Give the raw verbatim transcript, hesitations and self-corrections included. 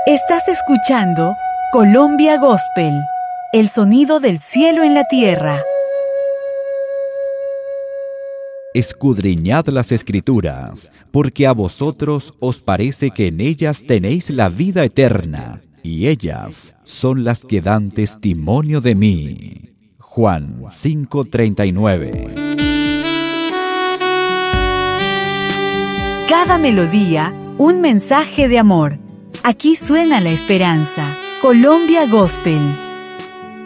Estás escuchando Colombia Gospel, el sonido del cielo en la tierra. Escudriñad las Escrituras, porque a vosotros os parece que en ellas tenéis la vida eterna, y ellas son las que dan testimonio de mí. Juan cinco treinta y nueve. Cada melodía, un mensaje de amor. Aquí suena la esperanza. Colombia Gospel.